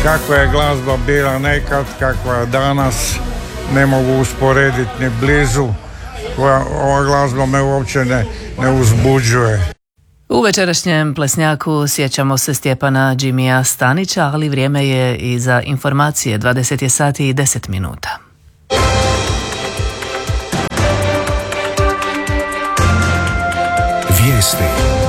kakva je glazba bila nekad, kakva je danas, ne mogu usporediti ni blizu. Ova glazba me uopće ne uzbuđuje. U večerašnjem plesnjaku sjećamo se Stjepana Jimija Stanića, ali vrijeme je i za informacije. 20 sati i 10 minuta. Vijesti.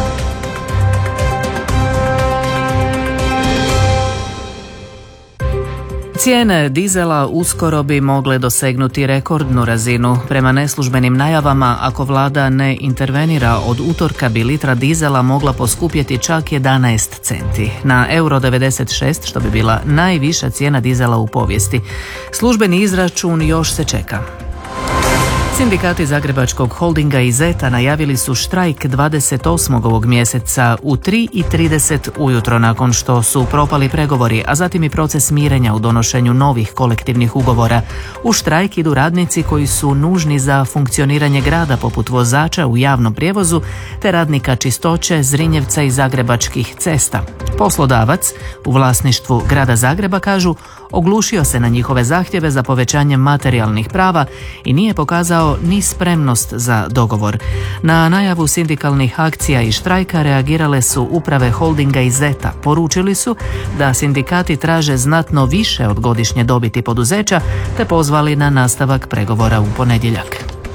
Cijene dizela uskoro bi mogle dosegnuti rekordnu razinu. Prema neslužbenim najavama, ako vlada ne intervenira, od utorka bi litra dizela mogla poskupjeti čak 11 centi. Na euro 96, što bi bila najviša cijena dizela u povijesti. Službeni izračun još se čeka. Sindikati Zagrebačkog holdinga i Zeta najavili su štrajk 28. ovog mjeseca u 3:30 ujutro nakon što su propali pregovori, a zatim i proces mirenja u donošenju novih kolektivnih ugovora. U štrajk idu radnici koji su nužni za funkcioniranje grada, poput vozača u javnom prijevozu te radnika čistoće, Zrinjevca i Zagrebačkih cesta. Poslodavac u vlasništvu grada Zagreba, kažu, oglušio se na njihove zahtjeve za povećanjem materijalnih prava i nije pokazao ni spremnost za dogovor. Na najavu sindikalnih akcija i štrajka reagirale su uprave holdinga i Zeta. Poručili su da sindikati traže znatno više od godišnje dobiti poduzeća te pozvali na nastavak pregovora u ponedjeljak.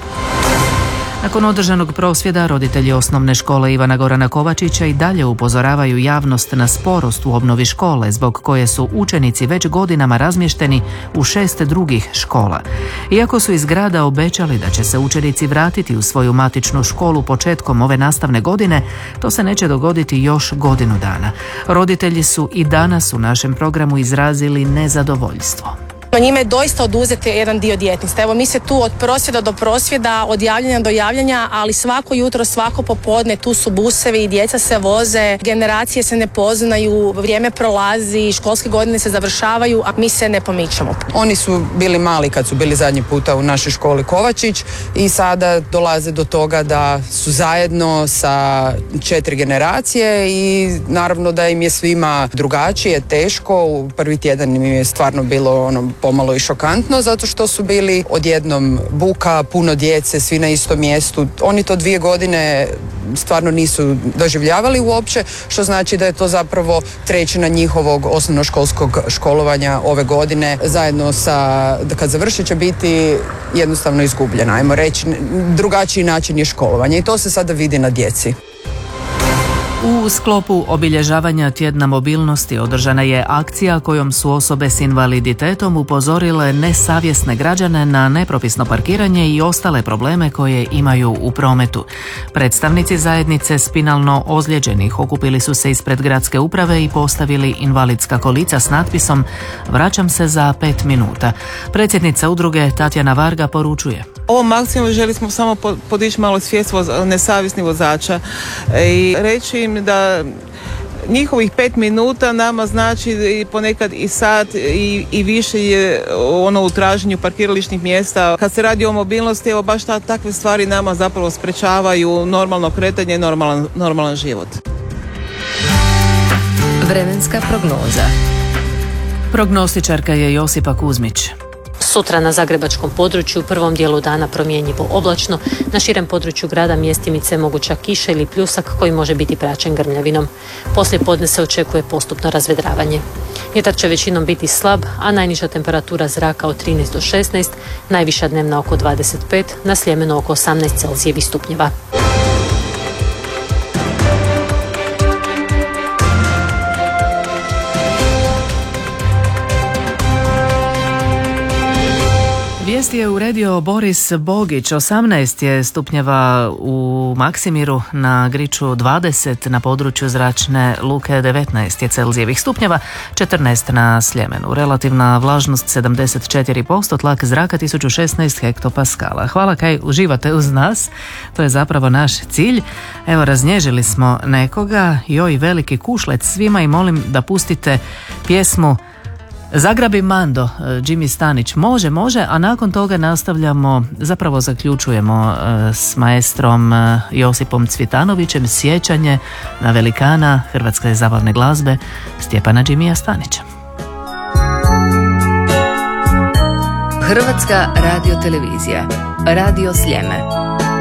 Nakon održanog prosvjeda, roditelji osnovne škole Ivana Gorana Kovačića i dalje upozoravaju javnost na sporost u obnovi škole, zbog koje su učenici već godinama razmješteni u 6 drugih škola. Iako su iz grada obećali da će se učenici vratiti u svoju matičnu školu početkom ove nastavne godine, to se neće dogoditi još godinu dana. Roditelji su i danas u našem programu izrazili nezadovoljstvo. Njime je doista oduzeti jedan dio djetinjstva. Evo, mi se tu od prosvjeda do prosvjeda, od javljanja do javljanja, ali svako jutro, svako popodne tu su busevi, djeca se voze, generacije se ne poznaju, vrijeme prolazi, školske godine se završavaju, a mi se ne pomičemo. Oni su bili mali kad su bili zadnji puta u našoj školi Kovačić i sada dolaze do toga da su zajedno sa 4 generacije i naravno da im je svima drugačije, teško. U prvi tjedan im je stvarno bilo pomalo i šokantno, zato što su bili odjednom buka, puno djece, svi na istom mjestu. Oni to 2 godine stvarno nisu doživljavali uopće, što znači da je to zapravo 1/3 njihovog osnovnoškolskog školovanja ove godine. Zajedno sa, kad završi, će biti jednostavno izgubljena, ajmo reći, drugačiji način je školovanja i to se sada vidi na djeci. U sklopu obilježavanja tjedna mobilnosti održana je akcija kojom su osobe s invaliditetom upozorile nesavjesne građane na nepropisno parkiranje i ostale probleme koje imaju u prometu. Predstavnici zajednice spinalno ozlijeđenih okupili su se ispred gradske uprave i postavili invalidska kolica s natpisom "Vraćam se za 5 minuta". Predsjednica udruge Tatjana Varga poručuje: Ovom akcijom želi smo samo podići malo svijest nesavjesnih vozača i reći im da njihovih 5 minuta nama znači ponekad i sat i više je u traženju parkirališnih mjesta. Kad se radi o mobilnosti, evo baš takve stvari nama zapravo sprečavaju normalno kretanje i normalan život. Vremenska prognoza. Prognostičarka je Josipa Kuzmić. Sutra na zagrebačkom području u prvom dijelu dana promjenjivo oblačno, na širem području grada mjestimice moguća kiša ili pljusak koji može biti praćen grmljavinom. Poslije podne se očekuje postupno razvedravanje. Vjetar će većinom biti slab, a najniža temperatura zraka od 13 do 16, najviša dnevna oko 25, na Sljemenu oko 18 Celzijevih stupnjeva. Vijesti je uredio Boris Bogić. 18 je stupnjeva u Maksimiru, na Griču 20, na području zračne luke 19 je Celzijevih stupnjeva, 14 na Sljemenu. Relativna vlažnost 74%, tlak zraka 1016 hektopaskala. Hvala kaj uživate uz nas, to je zapravo naš cilj. Evo, raznježili smo nekoga, joj veliki kušlec svima, i molim da pustite pjesmu Zagrabi Mando, Jimmy Stanić. Može, a nakon toga nastavljamo, zapravo zaključujemo s maestrom Josipom Cvitanovićem sjećanje na velikana hrvatske zabavne glazbe Stjepana Jimija Stanića. Hrvatska radiotelevizija. Radio Sljeme.